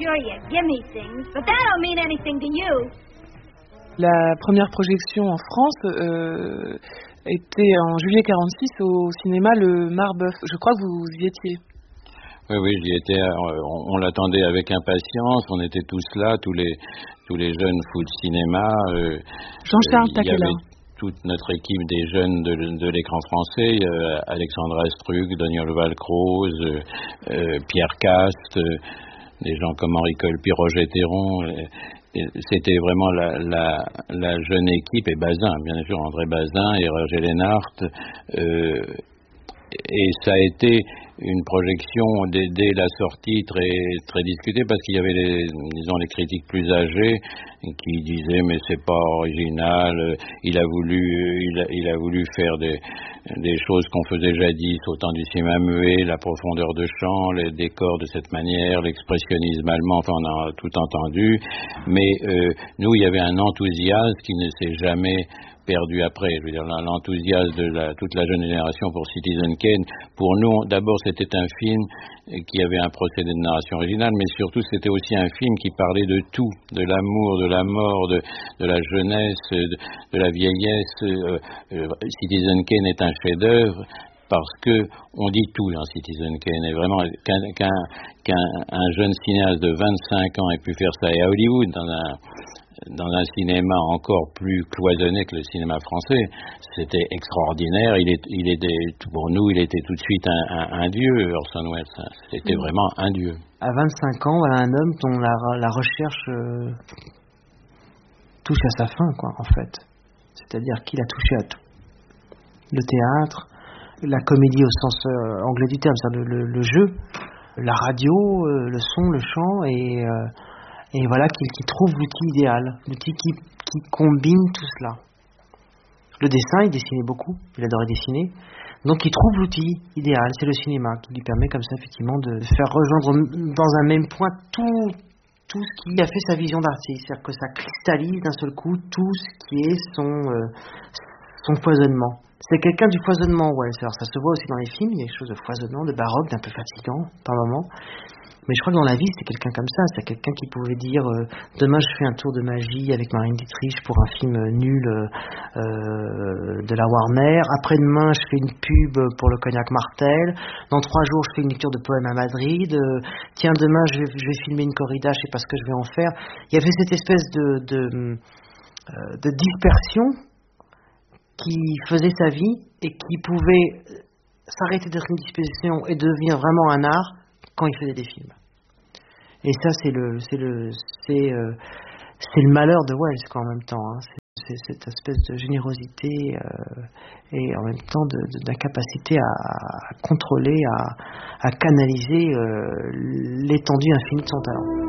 sure you give me things, but that don't mean anything to you. La première projection en France était en juillet 46 au cinéma Le Marbeuf. Je crois que vous y étiez. Oui, j'y étais. On l'attendait avec impatience. On était tous là, tous les jeunes fous de cinéma. Jean-Charles Taquela. Il y avait toute notre équipe des jeunes de l'écran français, Alexandre Astruc, Daniel Valcroze, Pierre Cast, des gens comme Henri Colpi, Roger Théron. C'était vraiment la jeune équipe, et Bazin, bien sûr, André Bazin et Roger Lénart. Et ça a été une projection dès la sortie très discutée, parce qu'il y avait les critiques plus âgés qui disaient mais c'est pas original, il a voulu faire des choses qu'on faisait jadis au temps du cinéma muet, la profondeur de champ, les décors de cette manière, l'expressionnisme allemand, enfin on a tout entendu, mais nous il y avait un enthousiasme qui ne s'est jamais perdu après. Je veux dire, l'enthousiasme de toute la jeune génération pour Citizen Kane. Pour nous, d'abord, c'était un film qui avait un procédé de narration originale, mais surtout, c'était aussi un film qui parlait de tout, de l'amour, de la mort, de la jeunesse, de la vieillesse. Citizen Kane est un chef-d'œuvre parce que on dit tout dans Citizen Kane. Et vraiment, qu'un jeune cinéaste de 25 ans ait pu faire ça, et à Hollywood, dans un cinéma encore plus cloisonné que le cinéma français, c'était extraordinaire. Pour nous, il était tout de suite un dieu, Orson Welles. C'était vraiment un dieu. À 25 ans, voilà un homme dont la recherche touche à sa fin, quoi, en fait. C'est-à-dire qu'il a touché à tout. Le théâtre, la comédie au sens anglais du terme, c'est-à-dire le jeu, la radio, le son, le chant, et voilà qu'il trouve l'outil idéal, l'outil qui combine tout cela. Le dessin, il dessinait beaucoup, il adorait dessiner, donc il trouve l'outil idéal, c'est le cinéma qui lui permet comme ça effectivement de faire rejoindre dans un même point tout ce qui a fait sa vision d'artiste, c'est-à-dire que ça cristallise d'un seul coup tout ce qui est son foisonnement. C'est quelqu'un du foisonnement, ouais. Alors ça se voit aussi dans les films, il y a quelque chose de foisonnant, de baroque, d'un peu fatigant par moments. Mais je crois que dans la vie, c'était quelqu'un comme ça. C'est quelqu'un qui pouvait dire demain je fais un tour de magie avec Marlène Dietrich pour un film nul de la Warner. Après-demain, je fais une pub pour le cognac Martel. Dans 3 jours, je fais une lecture de poèmes à Madrid. Tiens, demain, je vais filmer une corrida, je sais pas ce que je vais en faire. Il y avait cette espèce de dispersion qui faisait sa vie et qui pouvait s'arrêter d'être une dispersion et devenir vraiment un art quand il faisait des films. Et ça, c'est le malheur de Welles, quoi, en même temps. Hein. C'est cette espèce de générosité et en même temps d'incapacité à contrôler, à canaliser l'étendue infinie de son talent.